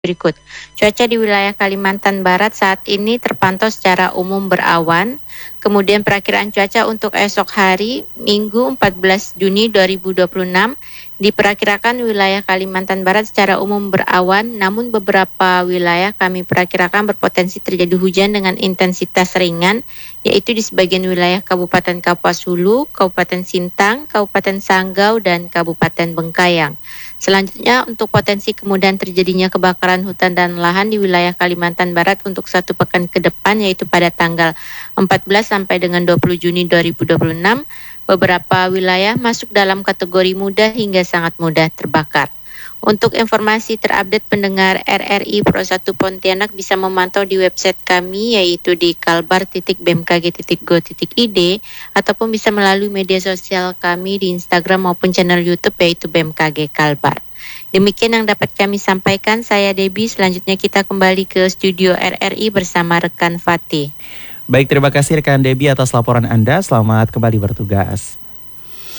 berikut. Cuaca di wilayah Kalimantan Barat saat ini terpantau secara umum berawan. Kemudian perakiraan cuaca untuk esok hari Minggu 14 Juni 2026 diperkirakan wilayah Kalimantan Barat secara umum berawan, namun beberapa wilayah kami perkirakan berpotensi terjadi hujan dengan intensitas ringan, yaitu di sebagian wilayah Kabupaten Kapuas Hulu, Kabupaten Sintang, Kabupaten Sanggau, dan Kabupaten Bengkayang. Selanjutnya, untuk potensi kemudahan terjadinya kebakaran hutan dan lahan di wilayah Kalimantan Barat untuk 1 pekan ke depan, yaitu pada tanggal 14 sampai dengan 20 Juni 2026, beberapa wilayah masuk dalam kategori mudah hingga sangat mudah terbakar. Untuk informasi terupdate pendengar RRI Pro 1 Pontianak bisa memantau di website kami yaitu di kalbar.bmkg.go.id ataupun bisa melalui media sosial kami di Instagram maupun channel YouTube yaitu BMKG Kalbar. Demikian yang dapat kami sampaikan, saya Debbie. Selanjutnya kita kembali ke studio RRI bersama rekan Fatih. Baik, terima kasih rekan Debbie atas laporan Anda. Selamat kembali bertugas.